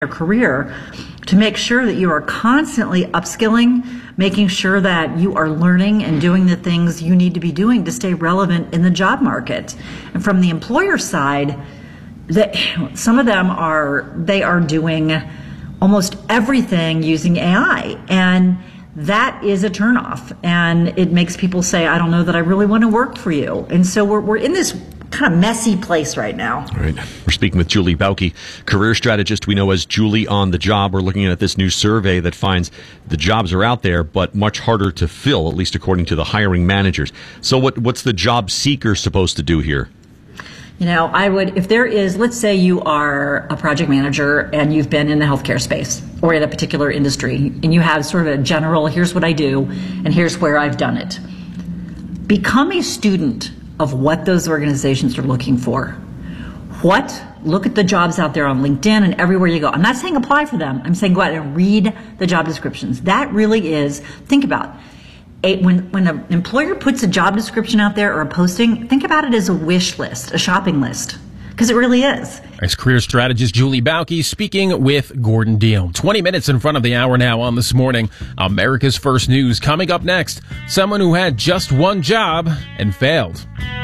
your career to make sure that you are constantly upskilling, making sure that you are learning and doing the things you need to be doing to stay relevant in the job market. And from the employer side, some of them are doing almost everything using AI, and that is a turnoff, and it makes people say, I don't know that I really want to work for you. And so we're in this kind of messy place right now. All right. We're speaking with Julie Bauke, career strategist we know as Julie on the Job. We're looking at this new survey that finds the jobs are out there, but much harder to fill, at least according to the hiring managers. So what's the job seeker supposed to do here? You know, I would, if there is, let's say you are a project manager and you've been in the healthcare space or in a particular industry, and you have sort of a general, here's what I do, and here's where I've done it. Become a student of what those organizations are looking for. Look at the jobs out there on LinkedIn and everywhere you go. I'm not saying apply for them. I'm saying go out and read the job descriptions. That really is, think about when an employer puts a job description out there or a posting, think about it as a wish list, a shopping list, because it really is. As career strategist Julie Bauke speaking with Gordon Deal. 20 minutes in front of the hour now on This Morning. America's First News coming up next. Someone who had just one job and failed.